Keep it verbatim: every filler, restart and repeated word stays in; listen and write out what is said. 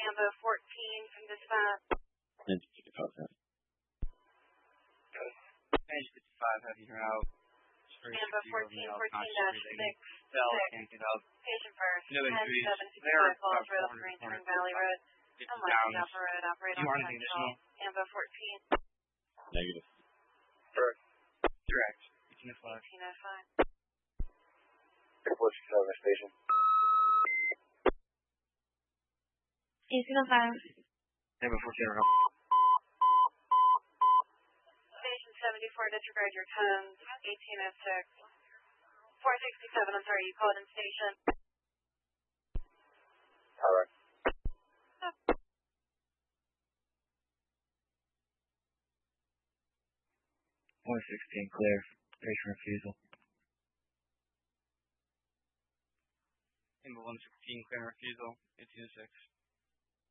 Ambo fourteen from dispatch. Engine fifty-five, have. Engine fifty-five, have you out. Ambo fourteen, fourteen dash six, Bell, six. can't get out. Patient first, No ten injuries. seven There sixty-five are Falls about Road, Green Turn Valley Road. It's I'm down. on Upper Road, operate Do you on want anything Central. additional? Ambo fourteen. Negative. Correct. Direct. eighteen oh five. eighteen oh five. Airport Southern Station. eighteen oh five. Ambo fourteen, or Station seventy-four, disregard your tones. eighteen oh six. four sixty-seven, I'm sorry, you called in station. Alright. one sixteen, clear. Patient refusal. Ambo one sixteen, clear refusal. eighteen oh six.